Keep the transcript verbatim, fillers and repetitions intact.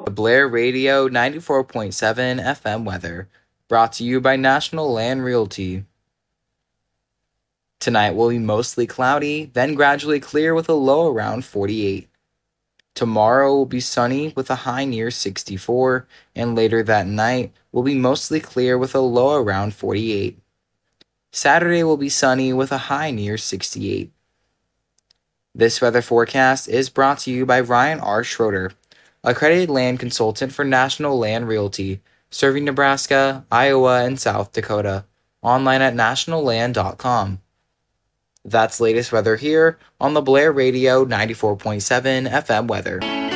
The Blair Radio ninety-four point seven F M weather, brought to you by National Land Realty. Tonight will be mostly cloudy, then gradually clear with a low around forty-eight. Tomorrow will be sunny with a high near sixty-four, and later that night will be mostly clear with a low around forty-eight. Saturday will be sunny with a high near sixty-eight. This weather forecast is brought to you by Ryan R. Schroeder, accredited land consultant for National Land Realty, serving Nebraska, Iowa, and South Dakota. Online at national land dot com. That's latest weather here on the Blair Radio ninety-four point seven F M weather.